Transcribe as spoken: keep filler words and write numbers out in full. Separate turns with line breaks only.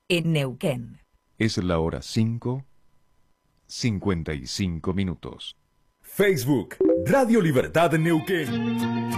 en Neuquén.
Es la hora cinco, cincuenta y cinco minutos.
Facebook, Radio Libertad Neuquén.